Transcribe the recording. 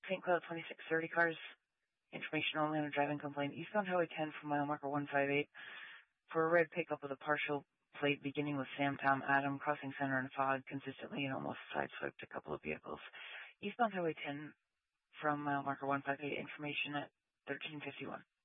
St. Cloud 2630 cars. Information only on a driving complaint. Eastbound Highway 10 from mile marker 158 for a red pickup with a partial plate beginning with Sam, Tom, Adam, crossing center and fog consistently and almost sideswiped a couple of vehicles. Eastbound Highway 10 from mile marker 158. Information at 1351.